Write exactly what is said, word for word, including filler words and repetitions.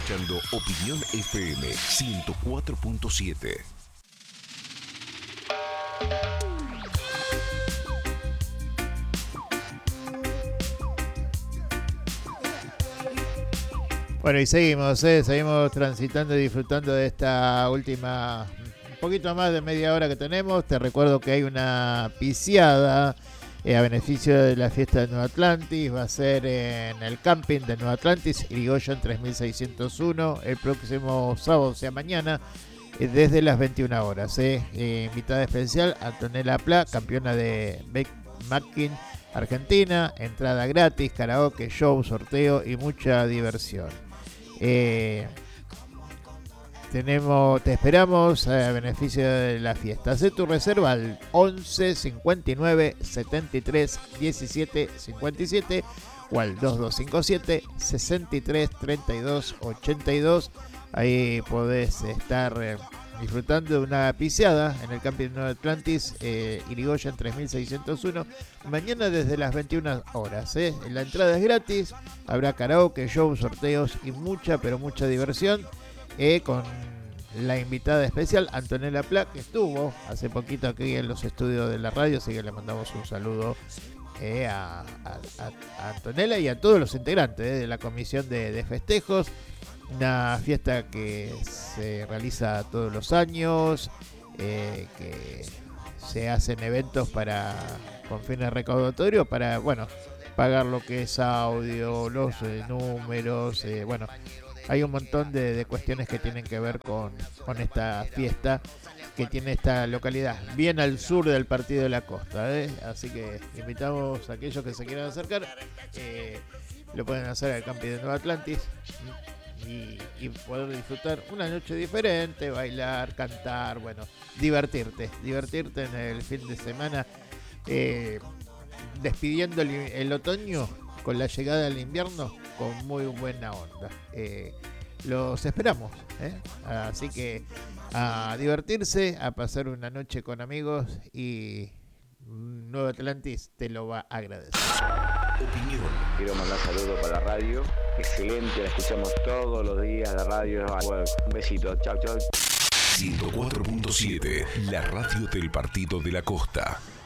escuchando Opinión F M ciento cuatro punto siete. Bueno, y seguimos, ¿eh? seguimos transitando y disfrutando de esta última, un poquito más de media hora que tenemos. Te recuerdo que hay una piciada eh, a beneficio de la fiesta de Nueva Atlantis. Va a ser en el camping de Nueva Atlantis, Irigoyen tres mil seiscientos uno, el próximo sábado, o sea mañana, eh, desde las veintiuna horas. ¿eh? Eh, invitada especial, Antonella Pla, campeona de Mackin Argentina. Entrada gratis, karaoke, show, sorteo y mucha diversión. Eh, tenemos, te esperamos a beneficio de la fiesta. Haz tu reserva al once cincuenta y nueve setenta y tres diecisiete cincuenta y siete o al dos dos cinco siete sesenta y tres treinta y dos ochenta y dos. Ahí podés estar eh, disfrutando de una piciada en el camping Nueva Atlantis, eh, Irigoyen tres mil seiscientos uno. Mañana desde las veintiuna horas. ¿eh? La entrada es gratis, habrá karaoke, show, sorteos y mucha, pero mucha diversión. Eh, con la invitada especial, Antonella Pla, que estuvo hace poquito aquí en los estudios de la radio, así que le mandamos un saludo eh, a, a, a Antonella y a todos los integrantes eh, de la comisión de, de festejos. Una fiesta que se realiza todos los años, eh, que se hacen eventos para con fines recaudatorios para, bueno, pagar lo que es audio, los eh, números, eh, bueno, hay un montón de, de cuestiones que tienen que ver con, con esta fiesta que tiene esta localidad, bien al sur del Partido de la Costa, ¿eh? Así que invitamos a aquellos que se quieran acercar, eh, lo pueden hacer al camping de Nueva Atlantis. Y, y poder disfrutar una noche diferente, bailar, cantar, bueno, divertirte, divertirte en el fin de semana, eh, despidiendo el, el otoño con la llegada del invierno con muy buena onda. Eh, los esperamos, ¿eh? Así que a divertirse, a pasar una noche con amigos y Nueva Atlantis te lo va a agradecer. Opinión. Quiero mandar saludos para la radio. Excelente, la escuchamos todos los días, la radio. Bueno, un besito, chao, chao. ciento cuatro punto siete, la radio del Partido de la Costa.